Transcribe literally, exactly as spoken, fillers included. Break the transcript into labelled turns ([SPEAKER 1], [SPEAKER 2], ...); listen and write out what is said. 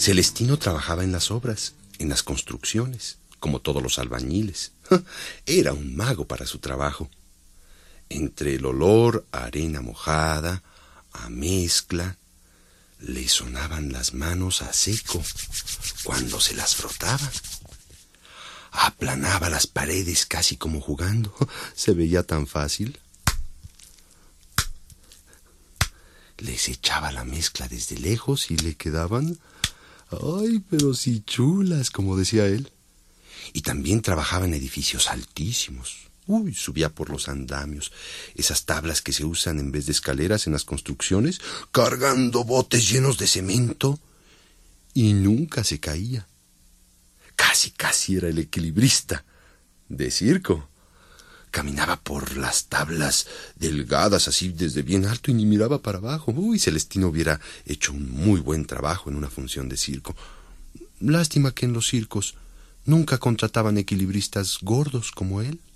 [SPEAKER 1] Celestino trabajaba en las obras, en las construcciones, como todos los albañiles. Era un mago para su trabajo. Entre el olor a arena mojada, a mezcla, le sonaban las manos a seco cuando se las frotaba. Aplanaba las paredes casi como jugando. Se veía tan fácil. Les echaba la mezcla desde lejos y le quedaban... ¡ay, pero sí chulas!, como decía él. Y también trabajaba en edificios altísimos. Uy, subía por los andamios, esas tablas que se usan en vez de escaleras en las construcciones, cargando botes llenos de cemento, y nunca se caía. Casi, casi era el equilibrista de circo. Caminaba por las tablas delgadas así desde bien alto y ni miraba para abajo. Uy, Celestino hubiera hecho un muy buen trabajo en una función de circo. Lástima que en los circos nunca contrataban equilibristas gordos como él.